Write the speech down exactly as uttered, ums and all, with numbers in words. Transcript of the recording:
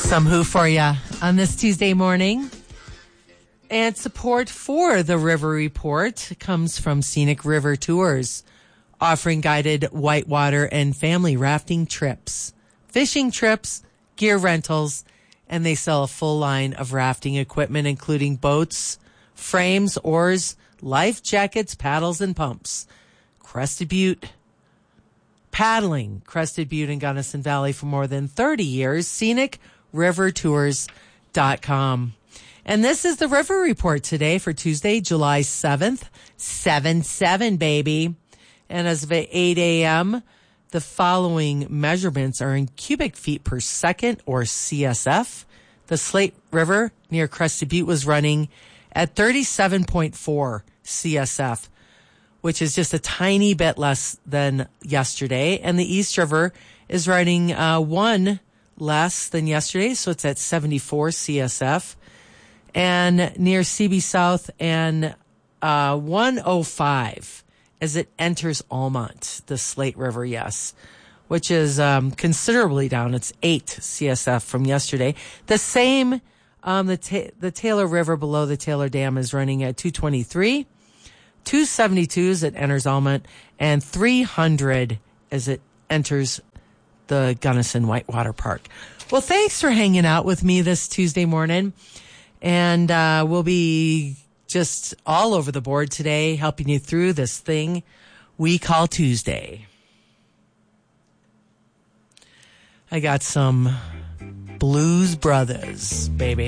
Some Who for you on this Tuesday morning. And support for the River Report comes from Scenic River Tours, offering guided whitewater and family rafting trips, fishing trips, gear rentals, and they sell a full line of rafting equipment, including boats, frames, oars, life jackets, paddles, and pumps. Crested Butte paddling, Crested Butte and Gunnison Valley for more than thirty years. Scenic River Tours dot com. And this is the River Report today for Tuesday, July seventh, seven seven, baby. And as of eight a.m., the following measurements are in cubic feet per second, or C S F. The Slate River near Crested Butte was running at thirty-seven point four C S F, which is just a tiny bit less than yesterday. And the East River is running uh, one less than yesterday, so it's at seventy-four C S F. And near C B South and uh, one oh five as it enters Almont, the Slate River, yes, which is um, considerably down. It's eight C S F from yesterday. The same, um, the ta- the Taylor River below the Taylor Dam is running at two twenty-three, two seventy-two as it enters Almont, and three hundred as it enters the Gunnison Whitewater Park. Well, thanks for hanging out with me this Tuesday morning. And uh, we'll be just all over the board today, helping you through this thing we call Tuesday. I got some Blues Brothers, baby.